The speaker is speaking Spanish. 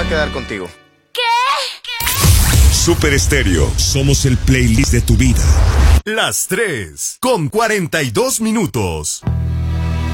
a quedar contigo. Super Estéreo, somos el playlist de tu vida. Las 3:42.